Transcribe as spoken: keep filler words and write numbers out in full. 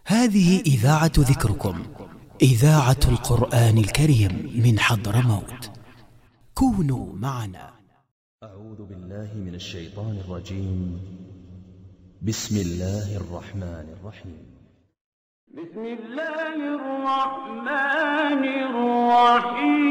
هذه إذاعة ذكركم، إذاعة القرآن الكريم من حضرموت. كونوا معنا. أعوذ بالله من الشيطان الرجيم. بسم الله الرحمن الرحيم. بسم الله الرحمن الرحيم.